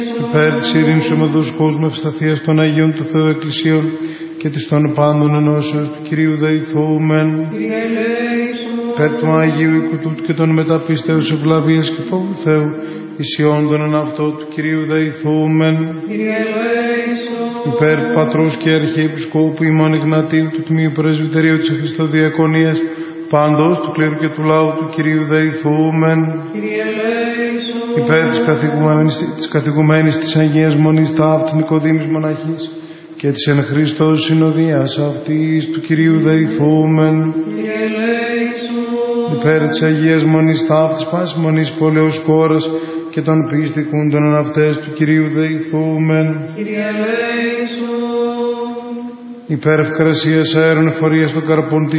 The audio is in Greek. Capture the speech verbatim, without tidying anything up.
Υπέρ της ειρήνης του ομαδούς κόσμου, ευσταθίας των Αγίων του Θεού Εκκλησίων και της των πάντων ενώσεως του Κυρίου δεηθούμεν. Υπέρ του Αγίου οίκου τούτου και των μεταπίστεως ευλαβίας και φόβου Θεού, ισιόντων εν αυτό του Κυρίου δεηθούμεν. Υπέρ του Πατρός και Αρχιεπισκόπου ημών Ιγνατίου του Τμείου Πρεσβυτερίου της Χριστοδιακονίας, πάντως του κλήρου και του λαού του Κυρίου δεηθούμεν. Υπέρ της καθηγουμένης της, καθηγουμένης της Αγίας Μονής Ταύτης Νικοδήμης Μοναχής και της εν Χριστώ συνοδείας αυτής του Κυρίου δεηθούμεν. Υπέρ της Αγίας Μονής Ταύτης πάσης Μονής Πολεως χώρας και των πίστικούντων εν αυτές του Κυρίου δεηθούμεν. Υπέρ ευκρασίας αέρων εφορίας των καρπών της